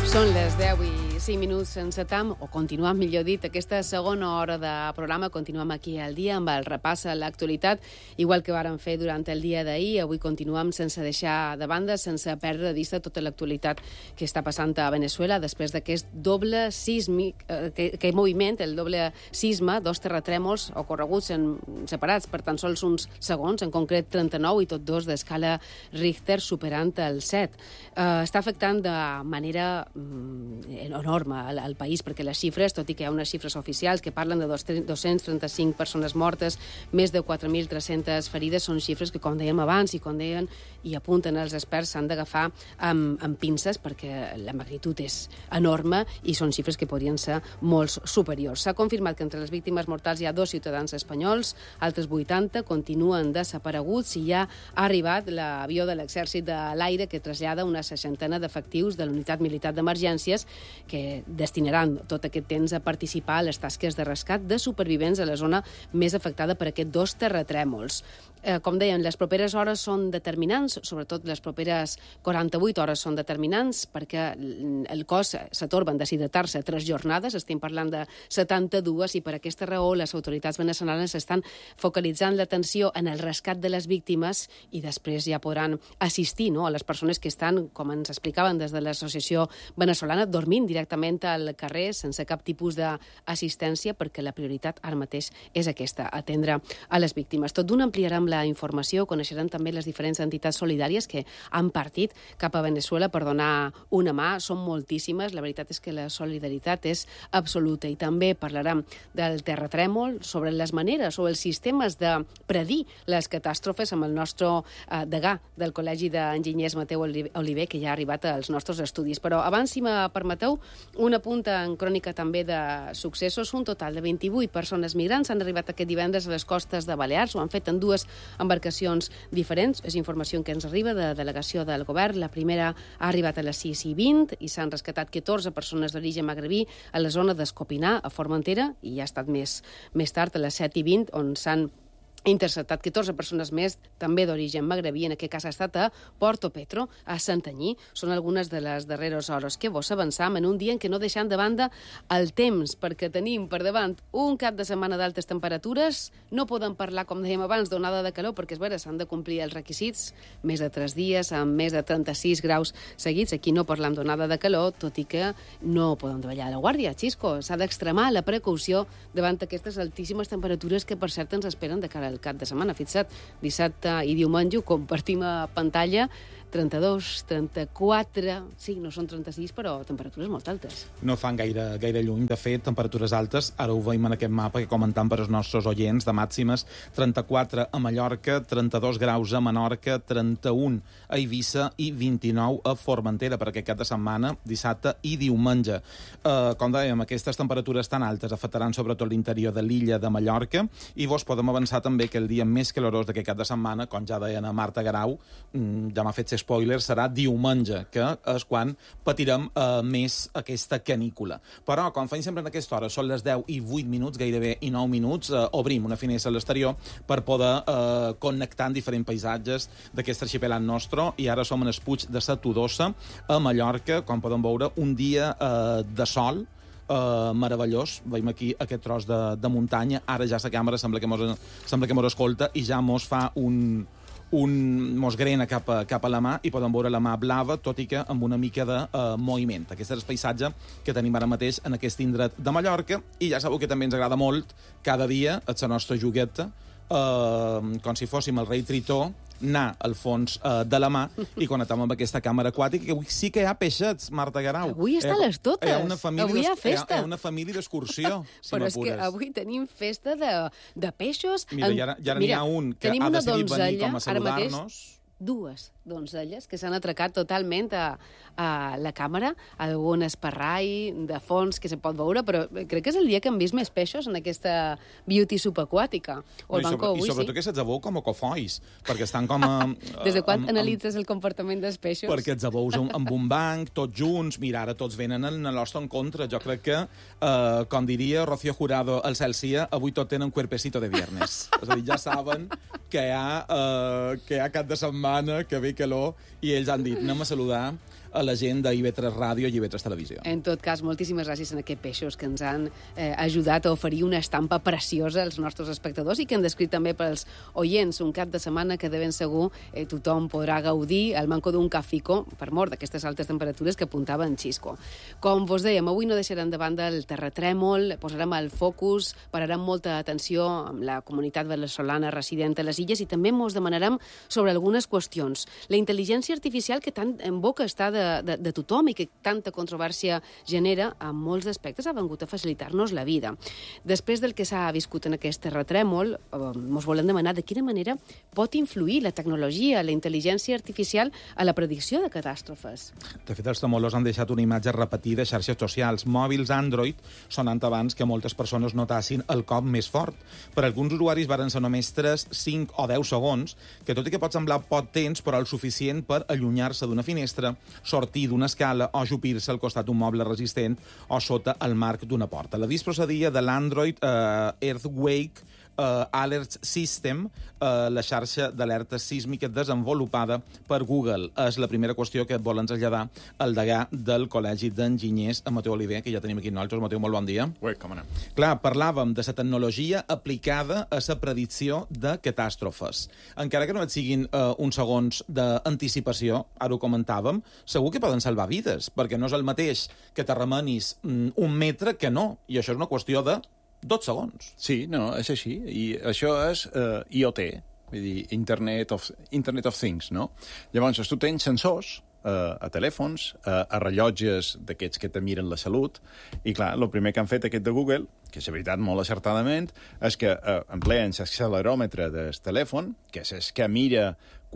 Són les 10 i 5 minuts sense tam, o continuem, millor dit, aquesta segona hora de programa. Continuem aquí al dia amb el repàs a l'actualitat, igual que vàrem fer durant el dia d'ahir. Avui continuem sense deixar de banda, sense perdre de vista tota l'actualitat que està passant a Venezuela després d'aquest doble sísmic, aquest moviment, el doble sisme, dos terratrèmols ocorreguts separats per tan sols uns segons, en concret 39 i tot dos d'escala Richter superant el 7. Està afectant de manera enorme al país, perquè les xifres, tot i que hi ha unes xifres oficials que parlen de 235 persones mortes, més de 4.300 ferides, són xifres que, com dèiem abans, i com deien i apunten els experts, s'han d'agafar amb pinces, perquè la magnitud és enorme i són xifres que podrien ser molt superiors. S'ha confirmat que entre les víctimes mortals hi ha 2 ciutadans espanyols, altres 80 continuen desapareguts i ja ha arribat l'avió de l'Exèrcit de l'Aire que trasllada una 60 d'efectius de l'Unitat Militar d'Emergències que destinaran tot aquest temps a participar a les tasques de rescat de supervivents a la zona més afectada per aquests dos terratrèmols. Com deien, les properes hores són determinants, sobretot les properes 48 hores són determinants, perquè el cos s'atorba en deshidratar-se 3 jornades, estem parlant de 72, i per aquesta raó les autoritats venezolanes estan focalitzant l'atenció en el rescat de les víctimes i després ja podran assistir a les persones que estan, com ens explicaven des de l'Associació Venezolana, dormint directament al carrer sense cap tipus d'assistència, perquè la prioritat ara mateix és aquesta, atendre a les víctimes. Tot d'una ampliarem la informació, coneixeran també les diferents entitats solidàries que han partit cap a Venezuela per donar una mà. Són moltíssimes, la veritat és que la solidaritat és absoluta, i també parlarem del terratrèmol, sobre les maneres o els sistemes de predir les catàstrofes amb el nostre degà del Col·legi d'Enginyers, Mateu Oliver, que ja ha arribat als nostres estudis. Però abans, si me permeteu, una punta en crònica també de successos. Un total de 28 persones migrants han arribat aquest divendres a les costes de Balears. Ho han fet en 2 embarcacions diferents. És informació que ens arriba de delegació del govern. La primera ha arribat a les 6:20 i s'han rescatat 14 persones d'origen magrebí a la zona d'Escopinar, a Formentera, i ja ha estat més tard, a les 7:20, on s'han interceptat 14 persones més, també d'origen magrebí, en aquest cas ha estat a Porto Petro, a Santanyí. Són algunes de les darreres hores que vos avançam en un dia en què no deixant de banda el temps, perquè tenim per davant un cap de setmana d'altes temperatures. No podem parlar, com dèiem abans, d'onada de calor, perquè és vera, s'han de complir els requisits, més de 3 dies, amb més de 36 graus seguits. Aquí no parlam d'onada de calor, tot i que no podem davallar la guàrdia, Xisco. S'ha d'extremar la precaució davant aquestes altíssimes temperatures que, per cert, ens esperen de cara al cap de setmana. Fixa't, dissabte i diumenge compartim a pantalla 32, 34... Sí, no són 36, però temperatures molt altes. No fan gaire lluny. De fet, temperatures altes, ara ho veiem en aquest mapa que comentam per als nostres oients, de màximes, 34 a Mallorca, 32 graus a Menorca, 31 a Eivissa i 29 a Formentera per aquest cap de setmana, dissabte i diumenge. Com dèiem, aquestes temperatures tan altes afectaran sobretot l'interior de l'illa de Mallorca, i vos podem avançar també que el dia més calorós d'aquest cap de setmana, com ja deien a Marta Garau, ja m'ha fet spoiler, serà diumenge, que és quan patirem més aquesta canícula. Però, com feim sempre en aquesta hora, són les 10 i 8 minuts, gairebé i 9 minuts, obrim una finestra a l'exterior per poder connectar en diferents paisatges d'aquest arxipelat nostre, i ara som en el Puig de sa Todosa, a Mallorca, com podem veure, un dia de sol, meravellós. Veiem aquí aquest tros de muntanya. Ara ja la càmera sembla que mos escolta i ja mos fa mos grena cap a la mà, i podem veure la mà blava, tot i que amb una mica de moviment. Aquest és el paisatge que tenim ara mateix en aquest indret de Mallorca, i ja sabeu que també ens agrada molt cada dia, és la nostra jugueta, com si fóssim el rei Tritó, anar al fons de la mà i connectar amb aquesta càmera aquàtica, que avui sí que hi ha peixets, Marta Garau. Avui estan les totes. Avui hi ha festa. Hi ha una família d'excursió, si però m'apures. És que avui tenim festa de peixos. Mira, ja n'hi ha un que ha decidit venir com a saludar-nos. 2 donzelles que s'han atracat totalment a la càmera, algun esparrai de fons que se pot veure, però crec que és el dia que hem vist més peixos en aquesta beauty subaquàtica. I sobretot que se'ls veu com a cofois, perquè estan com a... Des de quan analitzes el comportament dels peixos? Perquè els veus amb un banc, tots junts, mira, ara tots venen en el nostre encontre. Jo crec que, com diria Rocío Jurado al Celsia, avui tot tenen cuerpecito de viernes. És a dir, ja saben que hi ha cap de setmana, que ve calor, i ells han dit, anem a saludar a la gent d'IV3 Ràdio i IV3 Televisió. En tot cas, moltíssimes gràcies a aquests peixos que ens han ajudat a oferir una estampa preciosa als nostres espectadors i que han descrit també pels oients un cap de setmana que de ben segur tothom podrà gaudir al manco d'un cafico per mort d'aquestes altes temperatures que apuntava en Xisco. Com vos dèiem, avui no deixarem de banda el terratrèmol, posarem el focus, pararem molta atenció amb la comunitat veneçolana resident a les illes i també ens demanarem sobre algunes qüestions. La intel·ligència artificial que tant en boca està de tothom i que tanta controvèrsia genera, en molts aspectes ha vengut a facilitar-nos la vida. Després del que s'ha viscut en aquest terratrèmol, ens volem demanar de quina manera pot influir la tecnologia, la intel·ligència artificial a la predicció de catàstrofes. De fet, els tremolors han deixat una imatge repetida a xarxes socials. Mòbils Android sonant abans que moltes persones notassin el cop més fort. Per alguns usuaris varen ser només 3, 5 o 10 segons, que tot i que pot semblar poc temps, però el suficient per allunyar-se d'una finestra, sortir d'una escala o ajupir-se al costat d'un moble resistent o sota el marc d'una porta. L'avís procedia de l'Android Earthquake Alert System, la xarxa d'alertes sísmiques desenvolupada per Google. És la primera qüestió que volen traslladar el degà del Col·legi d'Enginyers, en Mateu Oliver, que ja tenim aquí nosaltres. Mateu, molt bon dia. Ui, com anem? Clar, parlàvem de la tecnologia aplicada a la predicció de catàstrofes. Encara que no et siguin uns segons d'anticipació, ara ho comentàvem, segur que poden salvar vides, perquè no és el mateix que te remenis un metre que no. I això és una qüestió de 12 segons. Sí, no, és així. I això és IoT, vull dir, Internet of Things, no? Llavors, tu tens sensors a telèfons, a rellotges d'aquests que te miren la salut, i clar, el primer que han fet aquest de Google, que és veritat molt acertadament, és que empleen l'acceleròmetre del telèfon, que és el que mira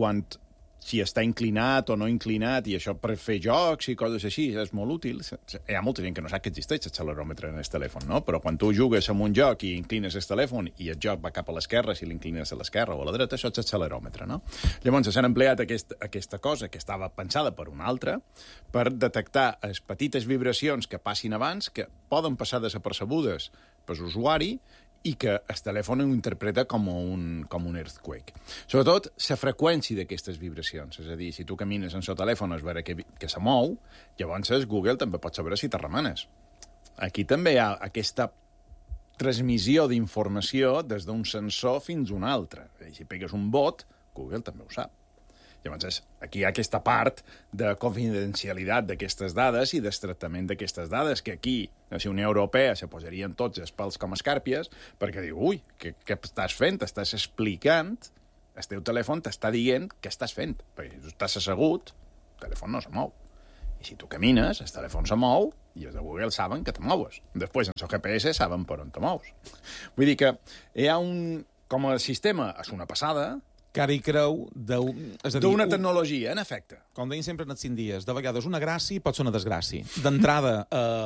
si està inclinat o no inclinat, i això per fer jocs i coses així és molt útil. Hi ha molta gent que no sap que existeix l'accelerometre en el telèfon, no? Però quan tu jugues en un joc i inclines el telèfon i el joc va cap a l'esquerra, si l'inclines a l'esquerra o a la dreta, això és l'accelerometre, no? Llavors s'han empleat aquesta cosa que estava pensada per una altra per detectar les petites vibracions que passin abans, que poden passar desapercebudes per l'usuari, i que el telèfon ho interpreta com un earthquake. Sobretot, la freqüència d'aquestes vibracions. És a dir, si tu camines en el telèfon és veure que se mou, llavors Google també pot saber si te remenes. Aquí també hi ha aquesta transmissió d'informació des d'un sensor fins a un altre. Si pegues un bot, Google també ho sap. Llavors, aquí hi ha aquesta part de confidencialitat d'aquestes dades i del tractament d'aquestes dades, que aquí, a la Unió Europea, se posarien tots els pèls com escàrpies, perquè diu, ui, què estàs fent? Estàs explicant, el teu telèfon t'està dient què estàs fent. Perquè si tu estàs assegut, el telèfon no se mou. I si tu camines, el telèfon se mou i els de Google saben que te moues. Després, en el GPS, saben per on te mous. Vull dir que hi ha com a sistema, és una passada, cara i creu d'una tecnologia, en efecte. Com deien sempre en els 5 dies, de vegades una gràcia pot ser una desgràcia. D'entrada,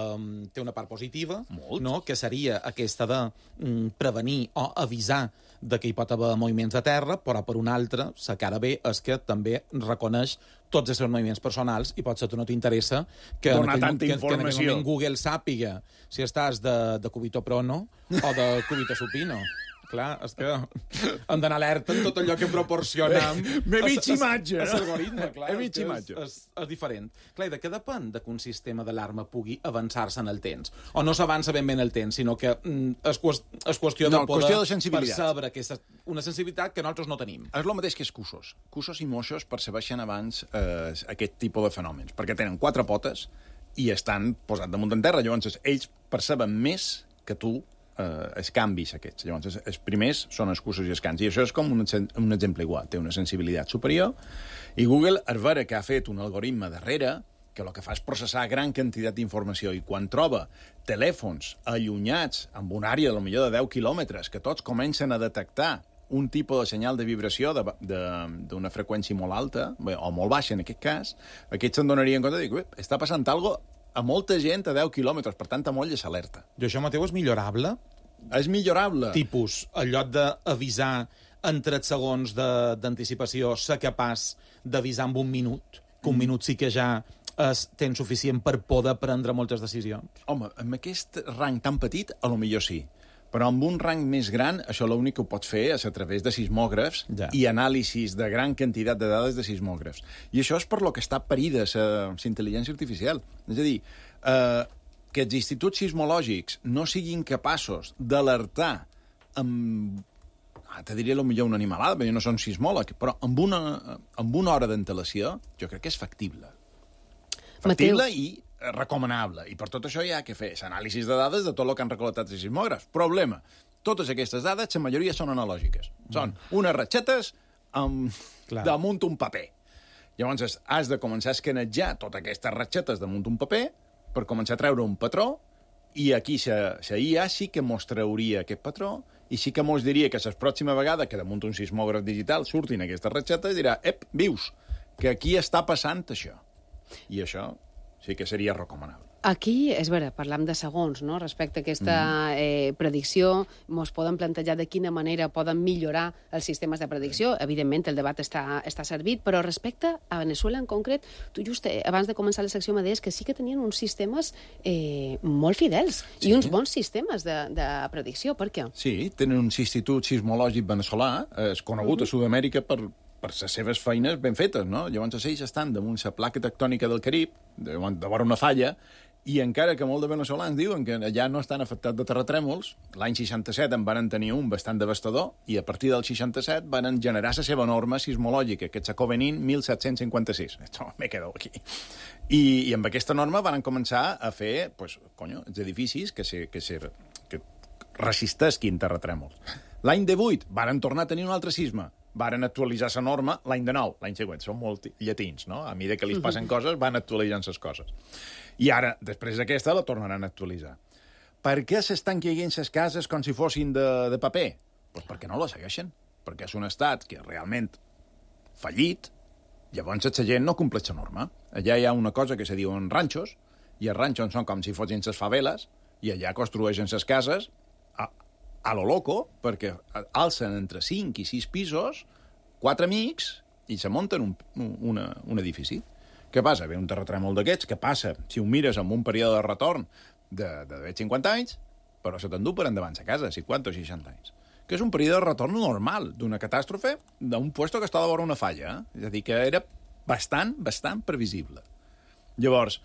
té una part positiva, no? Que seria aquesta de prevenir o avisar de que hi pot haver moviments a terra, però per una altra, la cara B és que també reconeix tots els seus moviments personals i potser a tu no t'interessa que en aquell moment Google sàpiga si estàs de cubito prono o de cubito supino. Clar, és que hem d'anar alerta en tot allò que proporcionem. M'he vist imatge. És l'algoritme, clar. He vist imatge. És diferent. Clar, de què depèn que un sistema d'alarma pugui avançar-se en el temps? O no s'avança ben bé en el temps, sinó que és qüestió de poder percebre una sensibilitat que nosaltres no tenim. És el mateix que els cusos. Cusos i moixos percebeixen abans aquest tipus de fenòmens, perquè tenen 4 potes i estan posats damunt en terra. Llavors, ells perceben més que tu els canvis aquests. Llavors, els primers són els cursos i els cants. I això és com un exemple igual. Té una sensibilitat superior i Google, al veure que ha fet un algoritme darrere, que el que fa és processar gran quantitat d'informació, i quan troba telèfons allunyats amb una àrea de millor de 10 quilòmetres que tots comencen a detectar un tipus de senyal de vibració d'una freqüència molt alta, o molt baixa en aquest cas, aquests se'n donarien compte de dir, està passant alguna cosa a molta gent a 10 quilòmetres, per tant, a molt ja s'alerta. I això, Mateu, és millorable? És millorable. Tipus, en lloc d'avisar en 3 segons d'anticipació, ser capaç d'avisar en un minut, que un minut sí que ja és temps suficient per poder prendre moltes decisions? Home, amb aquest rang tan petit, a lo millor sí. Però amb un rang més gran, això l'únic que ho pots fer és a través de sismògrafs i anàlisis de gran quantitat de dades de sismògrafs. I això és per lo que està parida la intel·ligència artificial. És a dir, que els instituts sismològics no siguin capaços d'alertar amb... te diria potser una animalada, perquè no són sismòleg, però amb una hora d'antelació jo crec que és factible. Factible i recomanable. I per tot això hi ha que fer anàlisis de dades de tot el que han recol·lectat els sismògrafs. Problema, totes aquestes dades, la majoria són analògiques. Són unes ratxetes damunt un paper. Llavors has de començar a escanejar totes aquestes ratxetes damunt un paper per començar a treure un patró, i aquí la IA sí que mos trauria aquest patró i sí que mos diria que la pròxima vegada que damunt un sismògraf digital surtin aquestes ratxetes, dirà, vius, que aquí està passant això. I això sí que seria recomanable. Aquí, és vera, parlam de segons, no?, respecte a aquesta predicció. Ens poden plantejar de quina manera poden millorar els sistemes de predicció. Evidentment, el debat està servit, però respecte a Venezuela en concret, tu just abans de començar la secció me deies que sí que tenien uns sistemes molt fidels i uns bons sistemes de predicció. Per què? Sí, tenen un institut sismològic veneçolà, és conegut a Sud-amèrica per les seves feines ben fetes, no? Llavors, ells estan damunt la placa tectònica del Carib, de vora una falla, i encara que molts de veneçolans diuen que allà no estan afectats de terratrèmols, l'any 67 en van tenir un bastant devastador, i a partir del 67 van generar la seva norma sismològica, que és la Covenin 1756. Esto me quedo aquí. I amb aquesta norma van començar a fer, els edificis que resistesquin terratrèmols. L'any 18 van tornar a tenir un altre sisme, varen actualitzar la norma l'any de nou, l'any següent. Són molt llatins, no? A mesura que li passen coses, van actualitzant les coses. I ara, després d'aquesta, la tornaran a actualitzar. Per què s'estan caient les cases com si fossin de paper? Doncs perquè no la segueixen. Perquè és un estat que realment fallit, llavors la gent no compleix la norma. Allà hi ha una cosa que se diuen ranxos, i els ranxos són com si fossin les faveles, i allà construeixen les cases a lo loco, perquè alcen entre 5 i 6 pisos, 4 amics, i se munten un edifici. Què passa? Ve un terratrèmol d'aquests, que passa, si ho mires amb un període de retorn de 50 anys, però se t'endú per endavant a casa, 50 o 60 anys. Que és un període de retorn normal d'una catàstrofe d'un puesto que està de vora una falla. És a dir, que era bastant previsible. Llavors,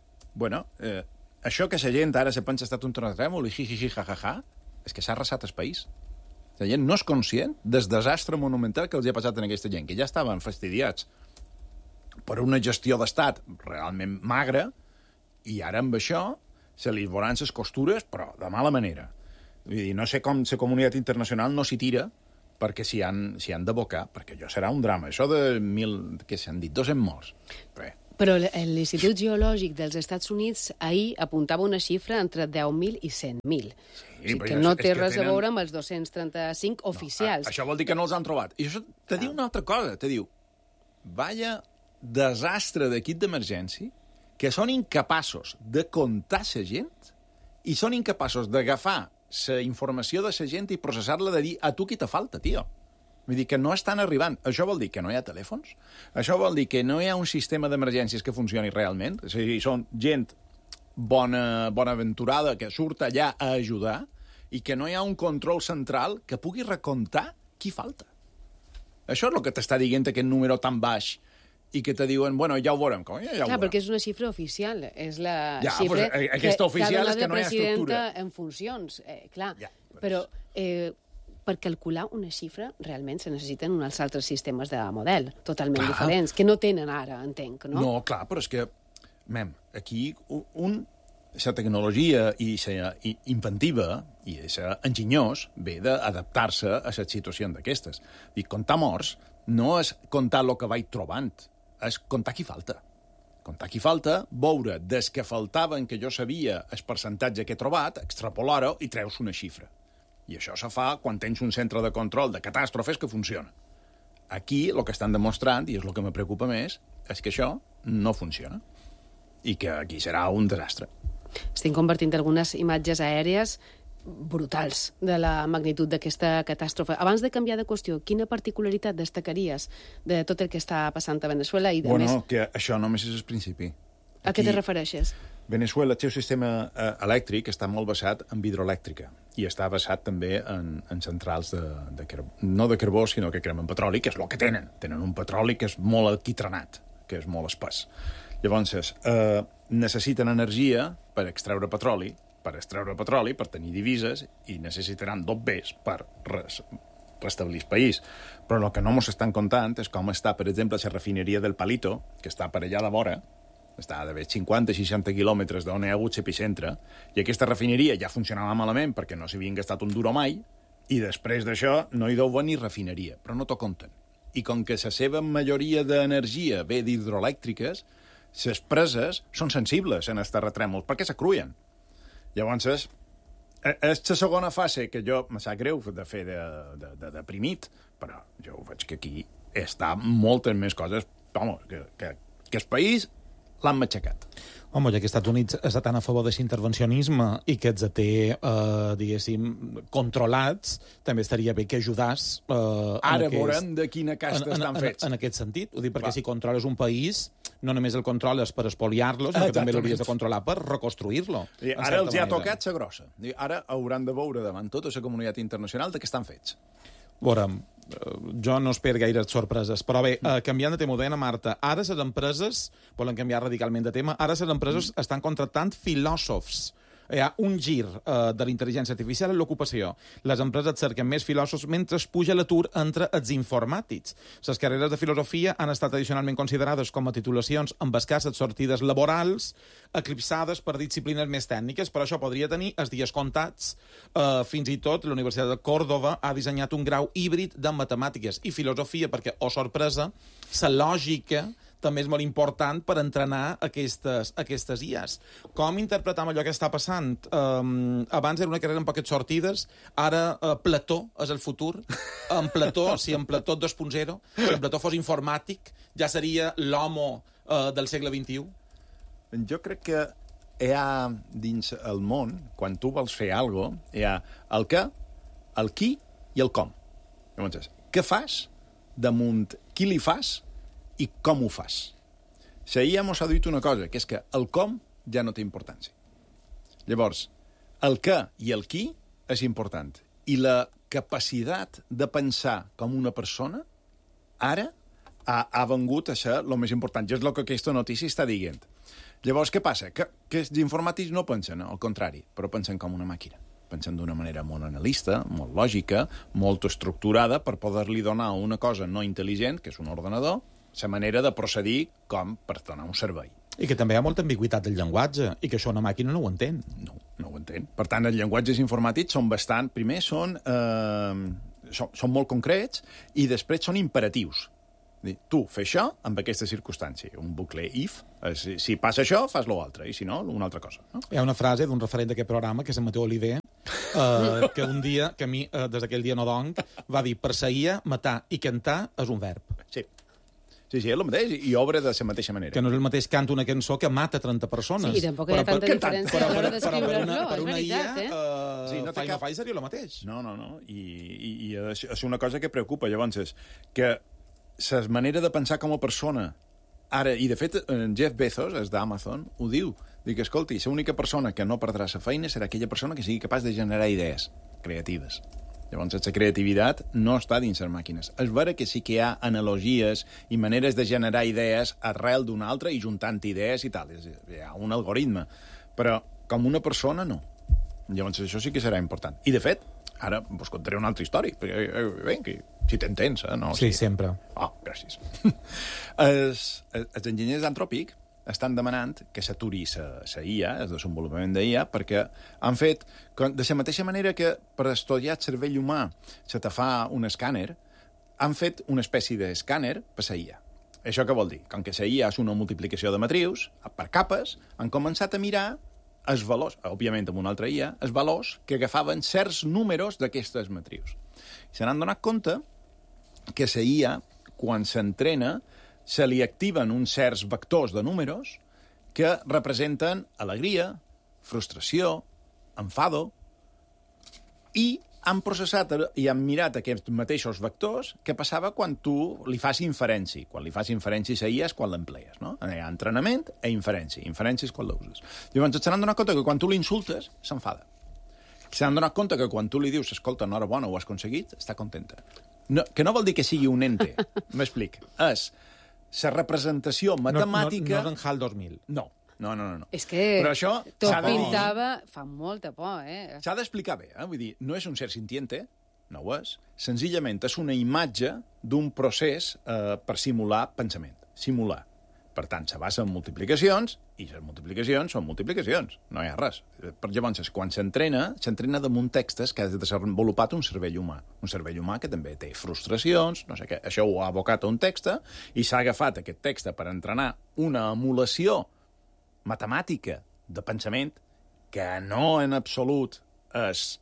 això que la gent ara se pensa que ha estat un terratrèmol i jajaja, és que s'ha arrasat el país. La gent no és conscient del desastre monumental que els ha passat a aquesta gent, que ja estaven fastidiats per una gestió d'estat realment magra, i ara amb això se li veuran les costures, però de mala manera. Vull dir, no sé com la comunitat internacional no s'hi tira perquè s'hi han d'abocar, perquè això serà un drama. Això de què s'han dit, 200 morts. Però l'Institut Geològic dels Estats Units ahir apuntava una xifra entre 10.000 i 100.000. Sí, que no té res a veure amb els 235 oficials. Això vol dir que no els han trobat. I això te diu una altra cosa. Te diu, vaya desastre d'equip d'emergència, que són incapaços de comptar la gent i són incapaços d'agafar la informació de la gent i processar-la, de dir, a tu qui te falta, tio. Vull dir que no estan arribant. Això vol dir que no hi ha telèfons? Això vol dir que no hi ha un sistema d'emergències que funcioni realment? És a dir, són gent bonaventurada que surt allà a ajudar i que no hi ha un control central que pugui recomptar qui falta. Això és el que t'està dient aquest número tan baix i que te diuen, ja ho veurem. Clar, perquè és una xifra oficial. És la xifra aquesta oficial és que no hi ha estructura. Presidenta en funcions, clar. Però per calcular una xifra realment se necessiten uns altres sistemes de model totalment diferents, que no tenen ara, entenc, no? No, clar, però és que, aquí la tecnologia i la inventiva i la enginyós ve d'adaptar-se a les situacions d'aquestes. I comptar morts no és comptar el que vaig trobant, és comptar qui falta. Comptar qui falta, veure des que faltaven que jo sabia el percentatge que he trobat, extrapolar-ho i treus una xifra. I això se fa quan tens un centre de control de catàstrofes que funciona. Aquí el que estan demostrant, i és el que me preocupa més, és que això no funciona. I que aquí serà un desastre. Estem convertint algunes imatges aèries brutals de la magnitud d'aquesta catàstrofe. Abans de canviar de qüestió, quina particularitat destacaries de tot el que està passant a Venezuela? I més... que això només és el principi. A què te refereixes? Venezuela té un sistema elèctric que està molt basat en hidroelèctrica. i està basat també en centrals no de carbó, sinó que cremen petroli, que és el que tenen. Tenen un petroli que és molt alquitranat, que és molt espès. Llavors, necessiten energia per extreure petroli, per tenir divises, i necessitaran dobbers per restablir el país. Però el que no ens estan contant és com està, per exemple, la refineria del Palito, que està per allà de vora, està d'haver 50-60 quilòmetres d'on hi ha hagut l'epicentre, i aquesta refineria ja funcionava malament perquè no s'havien gastat un duro mai, i després d'això no hi deu haver ni refineria, però no t'ho compten. I com que la seva majoria d'energia ve d'hidroelèctriques, les preses són sensibles en els terratrèmols perquè s'acruen. Llavors, és la segona fase que jo me sap greu de fer de deprimit, però jo veig que aquí està moltes més coses, que el país l'han matxacat. Home, ja que els Estats Units està tan a favor d'aquest intervencionisme i que els té, diguéssim, controlats, també estaria bé que ajudàs... Ara veurem de quina casta estan fets. En aquest sentit. Ho dic perquè si controles un país, no només el controles per espoliar-lo, sinó que també l'hauries de controlar per reconstruir-lo. Ara els ha tocat la grossa. Ara hauran de veure davant tota la comunitat internacional de què estan fets. Veurem, jo no espero gaire sorpreses, però bé, canviant de tema, ho deia Marta, ara les empreses volen canviar radicalment de tema, ara les empreses estan contractant filòsofs. Hi ha un gir de la intel·ligència artificial en l'ocupació. Les empreses cerquen més filòsofs mentre es puja l'atur entre els informàtics. Les carreres de filosofia han estat tradicionalment considerades com a titulacions amb escasses sortides laborals, eclipsades per disciplines més tècniques, però això podria tenir els dies comptats. Fins i tot la Universitat de Còrdova ha dissenyat un grau híbrid de matemàtiques i filosofia perquè, oh sorpresa, la lògica també és molt important per entrenar aquestes IAs. Com interpretam allò que està passant? Abans era una carrera amb poques sortides, ara Plató és el futur. En Plató, si en Plató 2.0, si en Plató fos informàtic, ja seria l'homo del segle XXI? Jo crec que hi ha dins el món, quan tu vols fer alguna cosa, hi ha el què, el qui i el com. Llavors, què fas damunt qui li fas i com ho fas. La IA mos ha dit una cosa, que és que el com ja no té importància. Llavors, el què i el qui és important. I la capacitat de pensar com una persona ara ha vengut a ser el més important. I és el que aquesta notícia està dient. Llavors, què passa? Que els informàtics no pensen, al contrari, però pensen com una màquina. Pensen d'una manera molt analista, molt lògica, molt estructurada per poder-li donar una cosa no intel·ligent, que és un ordenador, la manera de procedir com per donar un servei. I que també hi ha molta ambigüitat del llenguatge, i que això una màquina no ho entén. No ho entén. Per tant, els llenguatges informàtics són bastant... Primer, són molt concrets, i després són imperatius. Tu, fes això amb aquesta circumstància. Un bucle if. Si passa això, fas l'altre, i si no, una altra cosa. No? Hi ha una frase d'un referent d'aquest programa, que és en Mateu Oliver, que un dia, que a mi, des d'aquell dia no donc, va dir, perseguir, matar i cantar és un verb. Sí, és el mateix, i obre de la mateixa manera. Que no és el mateix canta una cançó que mata 30 persones. Sí, tampoc hi ha tanta diferència a l'hora d'escriure-lo, per una IA, sí, no fa i no fa i seria el mateix. No. I és una cosa que preocupa, llavors, és que la manera de pensar com a persona, ara, i de fet, Jeff Bezos, és d'Amazon, ho diu. Dic, escolti, l'única persona que no perdrà la feina serà aquella persona que sigui capaç de generar idees creatives. Llavors, la creativitat no està dins les màquines. És vera que sí que hi ha analogies i maneres de generar idees arrel d'una altra i juntant idees i tal. Hi ha un algoritme. Però, com una persona, no. Llavors, això sí que serà important. I, de fet, ara vos contaré una altra història. Perquè, si t'entens, no? Sí, sempre. Gràcies. Els enginyers d'Anthropic estan demanant que s'aturi la IA, el desenvolupament d'IA, perquè han fet, de la mateixa manera que per estudiar el cervell humà se te fa un escàner, han fet una espècie d'escàner per la IA. Això què vol dir? Com que la IA és una multiplicació de matrius, per capes, han començat a mirar els valors, òbviament amb una altra IA, els valors que agafaven certs números d'aquestes matrius. Se n'han donat compte que la IA, quan s'entrena, se li activen uns certs vectors de números que representen alegria, frustració, enfado, i han processat i han mirat aquests mateixos vectors que passava quan tu li fas inferència. Quan li fas inferència a IA és quan l'emplees, no? Hi ha entrenament i inferència. Inferència és quan l'uses. Llavors, et s'han donat compte que quan tu l'insultes, s'enfada. s'han donat compte que quan tu li dius escolta, enhorabona, ho has aconseguit, està contenta. No, que no vol dir que sigui un ente, m'explic. És la representació matemàtica... No és en HAL 2000. No. És que però això tot pintava... Fa molta por, S'ha d'explicar bé, Vull dir, no és un ser sintiente, no ho és. Senzillament és una imatge d'un procés per simular pensament. Simular. Per tant, se basa en multiplicacions, i les multiplicacions són multiplicacions, no hi ha res. Llavors, quan s'entrena damunt textos que ha desenvolupat un cervell humà. Un cervell humà que també té frustracions, no sé què. Això ho ha abocat a un text i s'ha agafat aquest text per entrenar una emulació matemàtica de pensament que no en absolut és...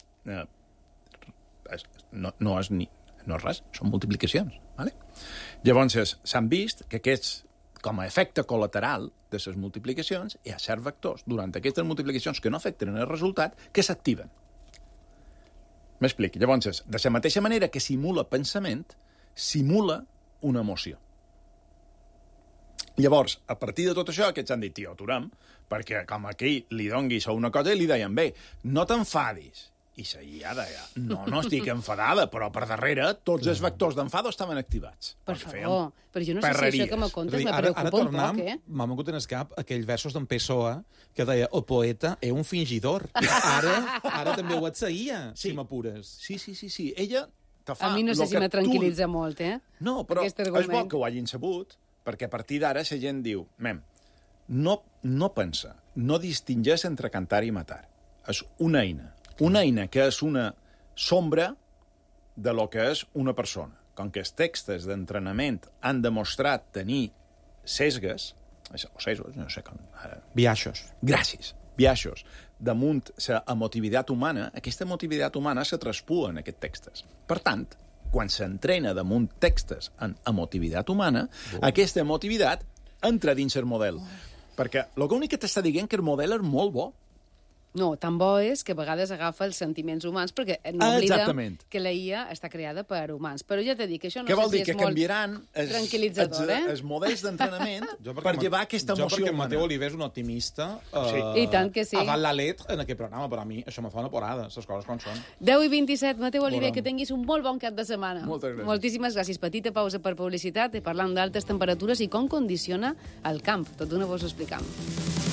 no és res, són multiplicacions. Vale? Llavors, s'han vist que aquests, com a efecte col·lateral de les multiplicacions, hi ha certs vectors durant aquestes multiplicacions que no afecten el resultat que s'activen. M'explico. Llavors, de la mateixa manera que simula pensament, simula una emoció. Llavors, a partir de tot això, aquests han dit, tio, aturem, perquè com aquí li donguis a una cosa i li deien, bé, no t'enfadis. I seguia deia, no estic enfadada, però per darrere tots els vectors d'enfado estaven activats. Per favor, però jo no sé si això que me contes me preocupa un poc, M'ha vingut en el cap aquells versos d'en Pessoa que deia, el poeta és un fingidor. Ara també ho et seguia, si m'apures. Sí. Ella te fa... A mi no sé si me tranquil·litza molt, No, però és bo que ho hagin sabut, perquè a partir d'ara la gent diu, no pensa, no distingeix entre cantar i matar. És una eina que és una sombra de lo que és una persona. Com que els textos d'entrenament han demostrat tenir sesgues, no sé com... Biaixos. Gràcies. Biaixos. Damunt la emotivitat humana, aquesta emotivitat humana se traspua en aquests textos. Per tant, quan s'entrena damunt textos en emotivitat humana, aquesta emotivitat entra dins el model. Perquè l'únic que t'està dient que el model és molt bo. No, tan bo és que a vegades agafa els sentiments humans, perquè no oblidem que la IA està creada per humans. Però ja t'he dit que això no sé si és molt tranquil·litzador, Què vol dir? Que canviaran els models d'entrenament per llevar aquesta emoció jo perquè Mateu Oliver és un optimista I tant que sí. avant la let en aquest programa, però a mi això me fa una porada, les coses com són. 10:27, Mateu Oliver, que tinguis un molt bon cap de setmana. Moltes gràcies. Moltíssimes gràcies. Petita pausa per publicitat i parlant d'altes temperatures i com condiciona el camp. Tot d'una vos ho explicam.